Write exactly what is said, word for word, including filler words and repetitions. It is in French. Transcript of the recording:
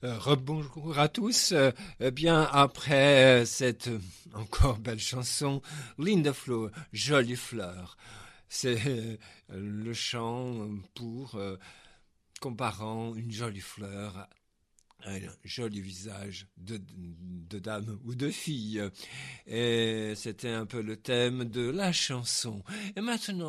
Euh, rebonjour à tous. Euh, eh bien, après euh, cette euh, encore belle chanson, Linda Flo, Jolie fleur, c'est euh, le chant pour euh, comparant une jolie fleur à un joli visage de, de dame ou de fille. Et c'était un peu le thème de la chanson. Et maintenant,